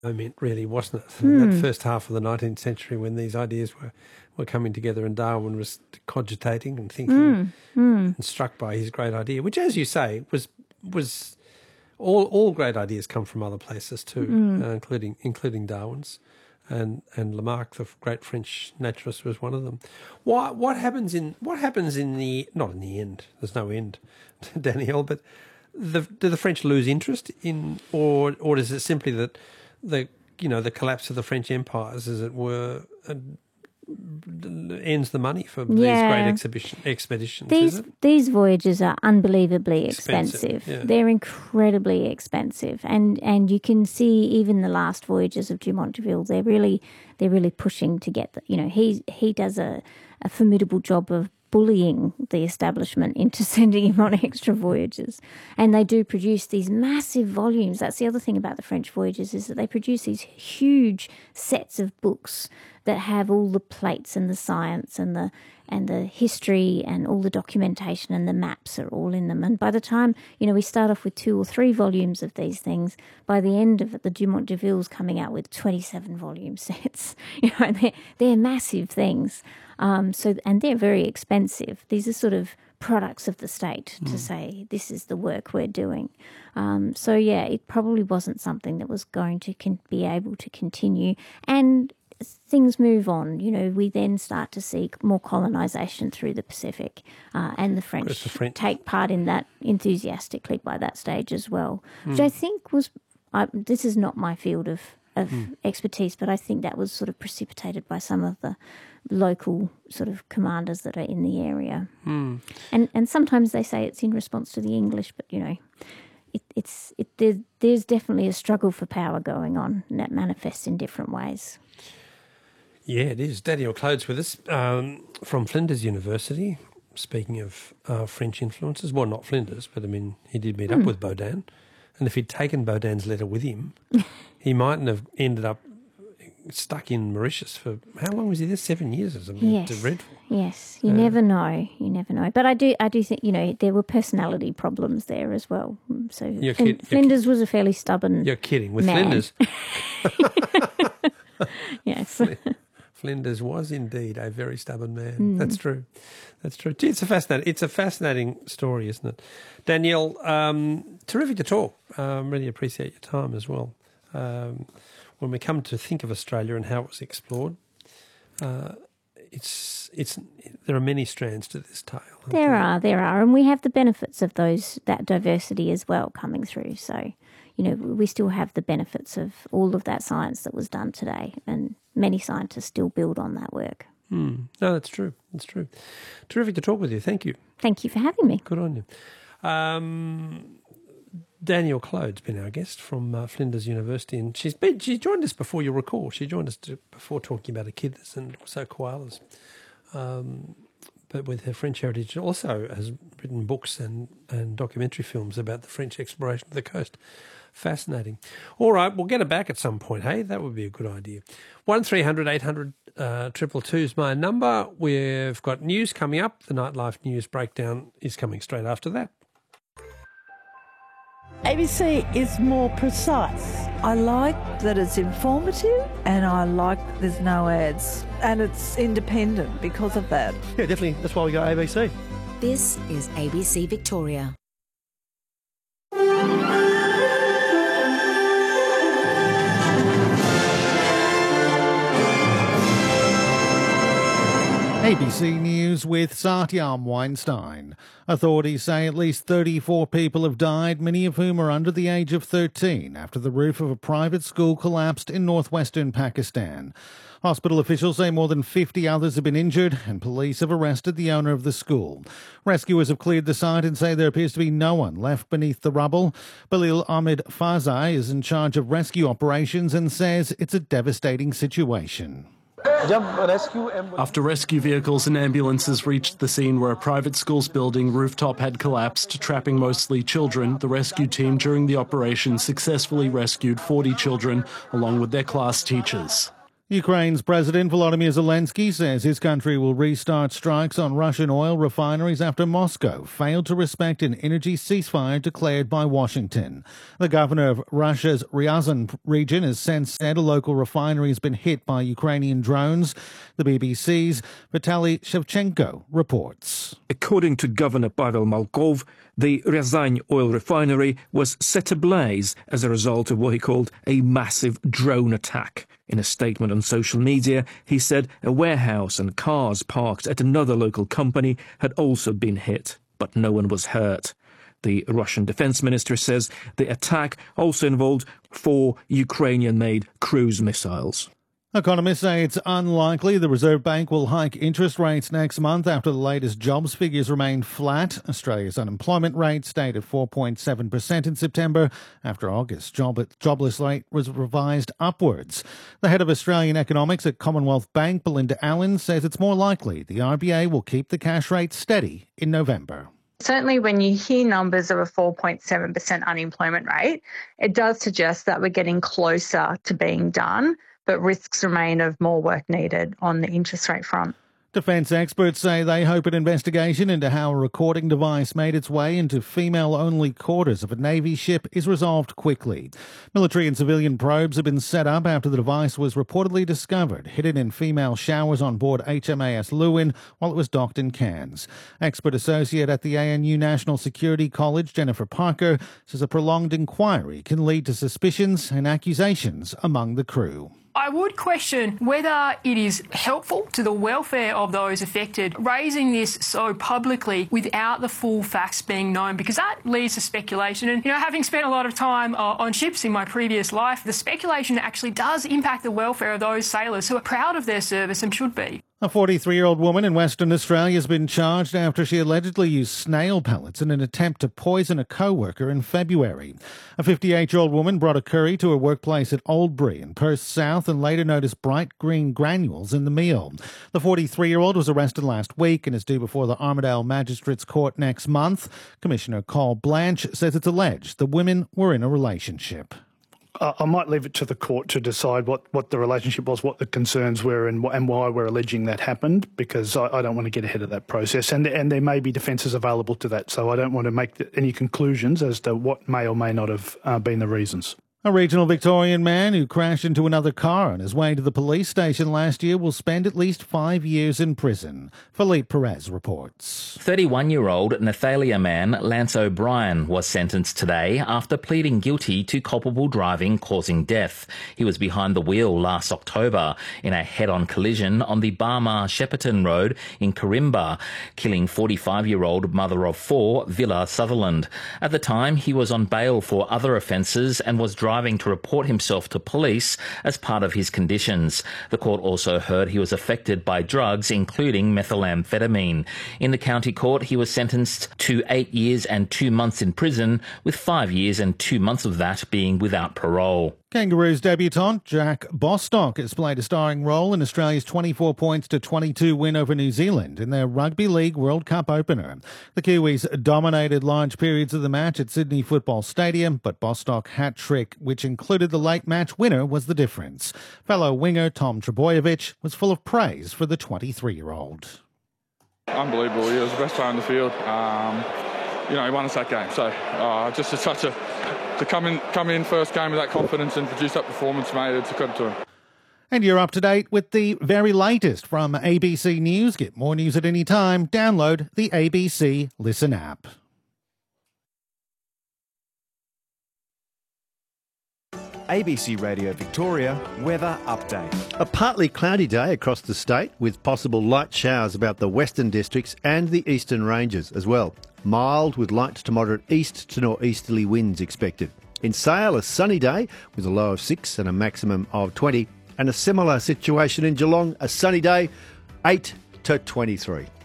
moment, really, wasn't it? That first half of the 19th century when these ideas were coming together and Darwin was cogitating and thinking and struck by his great idea, which, as you say, was all great ideas come from other places too, including Darwin's. And Lamarck, the great French naturalist, was one of them. What happens in the not in the end? There's no end, Danielle. But do the French lose interest in, or is it simply that the collapse of the French empires, as it were, ends the money for these great expeditions? These voyages are unbelievably expensive. Yeah. They're incredibly expensive, and you can see even the last voyages of Dumont d'Urville. They're really pushing to get he does a formidable job of bullying the establishment into sending him on extra voyages. And they do produce these massive volumes. That's the other thing about the French voyages, is that they produce these huge sets of books that have all the plates and the science and the history and all the documentation, and the maps are all in them. And by the time, we start off with 2 or 3 volumes of these things, by the end of it, the Dumont d'Urville's coming out with 27 volume sets. And they're massive things. And they're very expensive. These are sort of products of the state to say, this is the work we're doing. It probably wasn't something that was going to be able to continue. And things move on. We then start to see more colonisation through the Pacific, and the French take part in that enthusiastically by that stage as well, which I think was, this is not my field of expertise, but I think that was sort of precipitated by some of the local sort of commanders that are in the area. And sometimes they say it's in response to the English, but, there's definitely a struggle for power going on, and that manifests in different ways. Yeah, it is. Daniel Clode's with us from Flinders University. Speaking of French influences, well, not Flinders, but he did meet up with Baudin. And if he'd taken Baudin's letter with him, he mightn't have ended up stuck in Mauritius for, how long was he there? 7 years or something. Yes. It's dreadful. Yes, you never know. But I do think, there were personality problems there as well. So Flinders was a fairly stubborn You're kidding. With man. Flinders. Yes. Flinders was indeed a very stubborn man. That's true. Gee, it's a fascinating story, isn't it? Danielle, terrific to talk. Really appreciate your time as well. When we come to think of Australia and how it was explored, there are many strands to this tale. There are, and we have the benefits of that diversity as well coming through. So, we still have the benefits of all of that science that was done today, and many scientists still build on that work. No, that's true. That's true. Terrific to talk with you. Thank you. Thank you for having me. Good on you. Danielle Clode's been our guest from Flinders University, and she joined us before, you recall. She joined us before talking about echidnas and also koalas. But with her French heritage, also has written books and documentary films about the French exploration of the coast. Fascinating. All right, we'll get her back at some point, hey? That would be a good idea. 1300 800 222 is my number. We've got news coming up. The Nightlife News Breakdown is coming straight after that. ABC is more precise. I like that it's informative, and I like that there's no ads, and it's independent because of that. Yeah, definitely. That's why we go ABC. This is ABC Victoria. ABC News with Satyam Weinstein. Authorities say at least 34 people have died, many of whom are under the age of 13, after the roof of a private school collapsed in northwestern Pakistan. Hospital officials say more than 50 others have been injured, and police have arrested the owner of the school. Rescuers have cleared the site and say there appears to be no one left beneath the rubble. Balil Ahmed Fazai is in charge of rescue operations and says it's a devastating situation. After rescue vehicles and ambulances reached the scene where a private school's building rooftop had collapsed, trapping mostly children, the rescue team during the operation successfully rescued 40 children along with their class teachers. Ukraine's President Volodymyr Zelensky says his country will restart strikes on Russian oil refineries after Moscow failed to respect an energy ceasefire declared by Washington. The governor of Russia's Ryazan region has since said a local refinery has been hit by Ukrainian drones. The BBC's Vitaly Shevchenko reports. According to Governor Pavel Malkov, the Ryazan oil refinery was set ablaze as a result of what he called a massive drone attack. In a statement on social media, he said a warehouse and cars parked at another local company had also been hit, but no one was hurt. The Russian defense minister says the attack also involved 4 Ukrainian-made cruise missiles. Economists say it's unlikely the Reserve Bank will hike interest rates next month after the latest jobs figures remain flat. Australia's unemployment rate stayed at 4.7% in September after August's jobless rate was revised upwards. The head of Australian economics at Commonwealth Bank, Belinda Allen, says it's more likely the RBA will keep the cash rate steady in November. Certainly when you hear numbers of a 4.7% unemployment rate, it does suggest that we're getting closer to being done, but risks remain of more work needed on the interest rate front. Defence experts say they hope an investigation into how a recording device made its way into female-only quarters of a Navy ship is resolved quickly. Military and civilian probes have been set up after the device was reportedly discovered hidden in female showers on board HMAS Lewin while it was docked in Cairns. Expert associate at the ANU National Security College, Jennifer Parker, says a prolonged inquiry can lead to suspicions and accusations among the crew. I would question whether it is helpful to the welfare of those affected, raising this so publicly without the full facts being known, because that leads to speculation. And, having spent a lot of time on ships in my previous life, the speculation actually does impact the welfare of those sailors who are proud of their service and should be. A 43-year-old woman in Western Australia has been charged after she allegedly used snail pellets in an attempt to poison a co-worker in February. A 58-year-old woman brought a curry to her workplace at Oldbury in Perth South and later noticed bright green granules in the meal. The 43-year-old was arrested last week and is due before the Armidale Magistrates Court next month. Commissioner Carl Blanche says it's alleged the women were in a relationship. I might leave it to the court to decide what the relationship was, what the concerns were and why we're alleging that happened, because I don't want to get ahead of that process. And there may be defences available to that, so I don't want to make any conclusions as to what may or may not have been the reasons. A regional Victorian man who crashed into another car on his way to the police station last year will spend at least 5 years in prison. Philippe Perez reports. 31-year-old Nathalia man Lance O'Brien was sentenced today after pleading guilty to culpable driving causing death. He was behind the wheel last October in a head-on collision on the Barmah-Shepparton Road in Corimba, killing 45-year-old mother of 4 Villa Sutherland. At the time, he was on bail for other offences and was driving to report himself to police as part of his conditions. The court also heard he was affected by drugs, including methamphetamine. In the county court, he was sentenced to 8 years and 2 months in prison, with 5 years and 2 months of that being without parole. Kangaroos debutant Jack Bostock has played a starring role in Australia's 24-22 win over New Zealand in their Rugby League World Cup opener. The Kiwis dominated large periods of the match at Sydney Football Stadium, but Bostock's hat-trick, which included the late match winner, was the difference. Fellow winger Tom Trbojevic was full of praise for the 23-year-old. Unbelievable. He was the best player on the field. He won us that game. So just such a... To come in first game with that confidence and produce that performance, mate, it's a credit to him. And you're up to date with the very latest from ABC News. Get more news at any time. Download the ABC Listen app. ABC Radio Victoria weather update. A partly cloudy day across the state with possible light showers about the western districts and the eastern ranges as well. Mild with light to moderate east to northeasterly winds expected. In Sale, a sunny day with a low of 6 and a maximum of 20. And a similar situation in Geelong, a sunny day, 8 to 23.